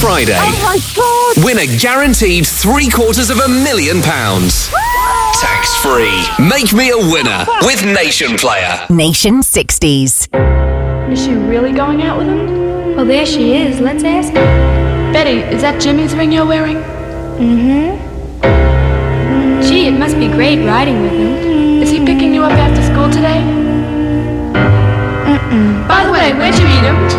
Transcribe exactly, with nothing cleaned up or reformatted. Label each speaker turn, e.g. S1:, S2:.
S1: Friday.
S2: Oh my God!
S1: Win a guaranteed three quarters of a million pounds. Tax free. Make me a winner with Nation Player.
S3: Nation sixties.
S4: Is she really going out with him?
S5: Well, there she is. Let's ask her.
S4: Betty, is that Jimmy's ring you're wearing?
S5: Mm-hmm. Gee, it must be great riding with him.
S4: Is he picking you up after school today?
S5: Mm-mm.
S4: By the way, where'd you meet him?